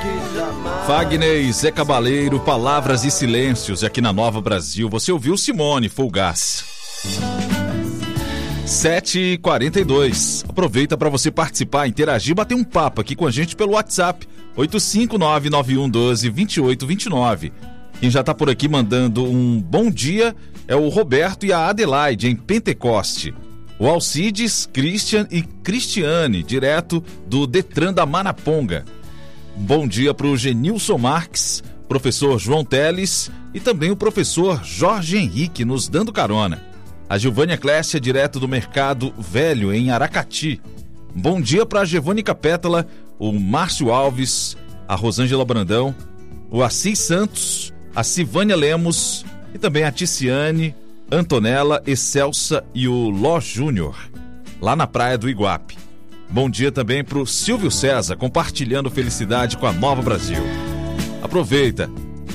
Fagner, Zé Cabaleiro, Palavras e Silêncios, aqui na Nova Brasil. Você ouviu Simone, Fulgasse. 7h42. Aproveita para você participar, interagir, bater um papo aqui com a gente pelo WhatsApp 85991122829. Quem já tá por aqui mandando um bom dia é o Roberto e a Adelaide, em Pentecoste. O Alcides, Christian e Cristiane, direto do Detran da Manaponga. Bom dia para o Genilson Marques, professor João Teles e também o professor Jorge Henrique nos dando carona. A Gilvânia Clécia, direto do Mercado Velho, em Aracati. Bom dia para a Gevônica Pétala, o Márcio Alves, a Rosângela Brandão, o Assis Santos, a Sivânia Lemos e também a Ticiane, Antonella, Excelsa e o Ló Júnior, lá na Praia do Iguape. Bom dia também para o Silvio César, compartilhando felicidade com a Nova Brasil. Aproveita,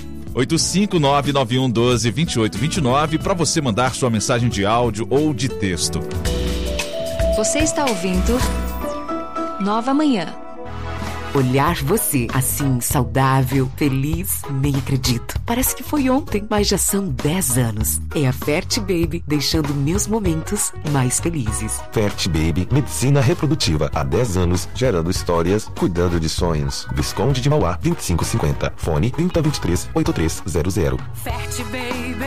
85991122829 para você mandar sua mensagem de áudio ou de texto. Você está ouvindo Nova Manhã. Olhar você assim, saudável, feliz, nem acredito. Parece que foi ontem, mas já são 10 anos. É a Ferti Baby deixando meus momentos mais felizes. Ferti Baby, medicina reprodutiva há 10 anos, gerando histórias, cuidando de sonhos. Visconde de Mauá, 2550. Fone 3023-8300. Ferti Baby,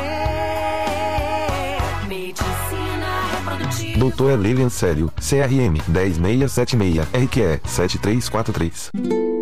medicina reprodutiva. Doutora Lilian Célio, CRM 10676, RQE 7343.